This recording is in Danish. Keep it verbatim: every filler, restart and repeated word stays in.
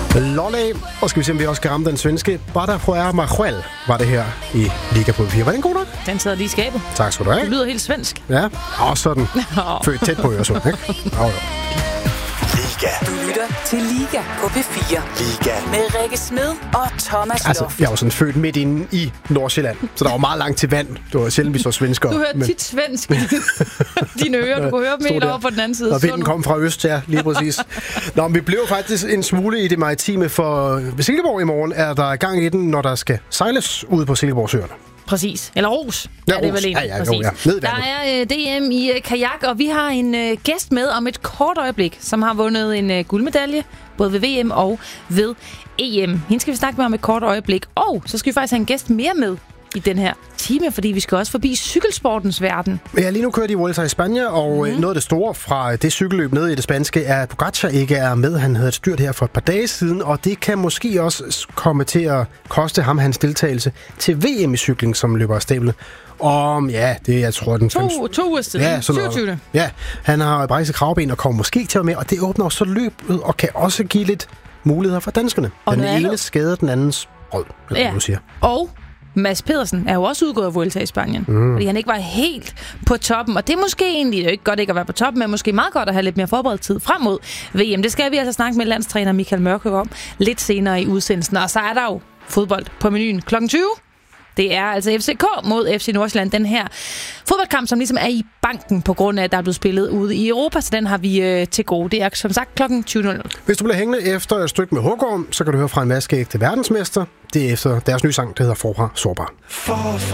Lolle, og skal vi se, om vi også kan ramme den svenske. Bada Juer Majuel var det her i Liga på fire. Var den god nok? Den sidder lige i skabet. Tak skal du have. Du lyder helt svensk. Ja, og sådan. Født tæt på Øresund, ikke? Jo, jo. Liga. Du lytter til Liga på P fire. Liga. Med Rikke Smed og Thomas Altså, Loft. jeg var sådan født midt inde i Nordsjælland, så der var meget langt til vand. Det var sjældent, vi så svenskere. Du hører men... tit svensk i dine ører. Du kunne høre dem helt over på den anden side. Og vinden kom fra øst, ja, lige præcis. Nå, men vi blev faktisk en smule i det maritime, for ved Silkeborg i morgen er der gang i den, når der skal sejles ude på Silkeborgsøerne. Præcis. Eller Ros. Ja, er det Ros. vel Ja, ja, præcis. jo, ja. Ned Der er uh, D M i uh, kajak, og vi har en uh, gæst med om et kort øjeblik, som har vundet en uh, guldmedalje, både ved V M og ved E M. Hende skal vi snakke med om et kort øjeblik. Og så skal vi faktisk have en gæst mere med i den her time, fordi vi skal også forbi cykelsportens verden. Ja, lige nu kører de Vuelta i Spanien, og mm. noget af det store fra det cykelløb nede i det spanske er, at Pogacar ikke er med. Han havde et styrt her for et par dage siden, og det kan måske også komme til at koste ham hans deltagelse til V M i cykling, som løber af stablet. Om, ja, det jeg tror, den To, to uger siden. Ja, syvogtyvende Ja, han har brækket kravben og kommer måske til at være med, og det åbner også løbet og kan også give lidt muligheder for danskerne. Og den ene andet. skader den andens rød, eller Ja. du siger. Og Mads Pedersen er jo også udgået af Vuelta i Spanien, mm. fordi han ikke var helt på toppen. Og det er måske egentlig det er jo ikke godt ikke at være på toppen, men måske meget godt at have lidt mere forberedt tid frem mod V M. Det skal vi altså snakke med landstræner Michael Mørkøv om lidt senere i udsendelsen. Og så er der jo fodbold på menuen klokken tyve. Det er altså F C K mod F C Nordsjælland, den her fodboldkamp, som ligesom er i banken på grund af, at der er blevet spillet ude i Europa, så den har vi øh, til gode. Det er som sagt klokken tyve. Hvis du bliver hængende efter et stykke med Hågård, så kan du høre fra en vaskægte verdensmester. Det er efter deres nye sang, der hedder Forfra Sårbar.